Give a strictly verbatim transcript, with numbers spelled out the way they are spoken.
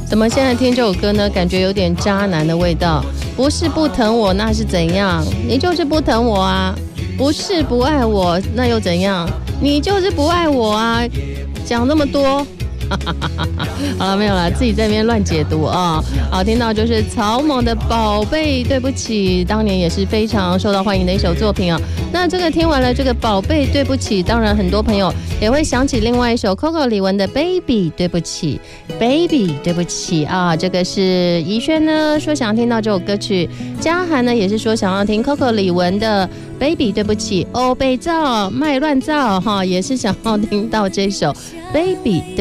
怎么现在听这首歌呢？感觉有点渣男的味道。不是不疼我，那是怎样？你就是不疼我啊！不是不爱我，那又怎样？你就是不爱我啊！讲那么多。好了，没有了，自己在那边乱解读啊、哦。好，听到就是草蜢的《宝贝对不起》，当年也是非常受到欢迎的一首作品啊、哦。那这个听完了这个《宝贝对不起》，当然很多朋友也会想起另外一首 Coco 李玟的《Baby 对不起》，Baby 对不起啊，这个是怡萱呢说想要听到这首歌曲，嘉涵呢也是说想要听 Coco 李玟的。Baby 对不起，哦被造卖乱造哈，也是想要听到这首 Baby。